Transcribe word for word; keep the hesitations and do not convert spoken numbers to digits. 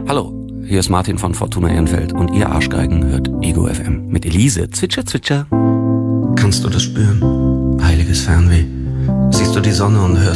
Hallo, hier ist Martin von Fortuna Ehrenfeld und ihr Arschgeigen hört Ego F M mit Elise. Zwitscher, zwitscher. Kannst du das spüren? Heiliges Fernweh. Siehst du die Sonne und hörst